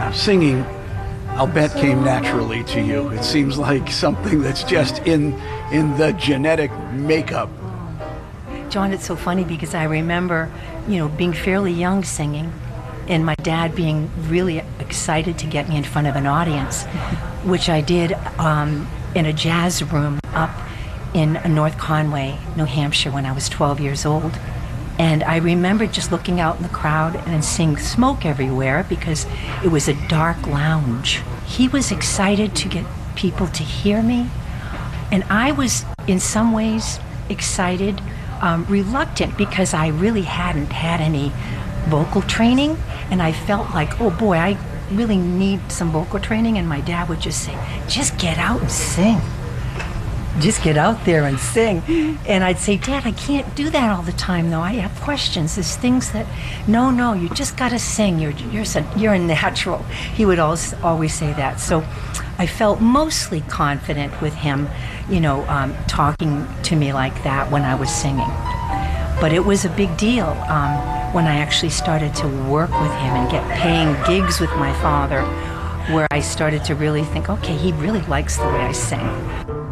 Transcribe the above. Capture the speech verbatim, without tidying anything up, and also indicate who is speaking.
Speaker 1: singing, I'll bet, came naturally to you. It seems like something that's just in in the genetic makeup.
Speaker 2: John, it's so funny because I remember, you know, being fairly young singing, and my dad being really excited to get me in front of an audience, which I did um, in a jazz room up in North Conway, New Hampshire, when I was twelve years old. And I remember just looking out in the crowd and seeing smoke everywhere because it was a dark lounge. He was excited to get people to hear me, and I was in some ways excited, um, reluctant, because I really hadn't had any vocal training, and I felt like, oh boy, I really need some vocal training. And my dad would just say, just get out and sing. Just get out there and sing. And I'd say, Dad, I can't do that all the time, though. I have questions. There's things that, no, no, you just got to sing. You're you're you're a natural. He would always always say that. So I felt mostly confident with him, you know, um, talking to me like that when I was singing. But it was a big deal um, when I actually started to work with him and get paying gigs with my father, where I started to really think, okay, he really likes the way I sing.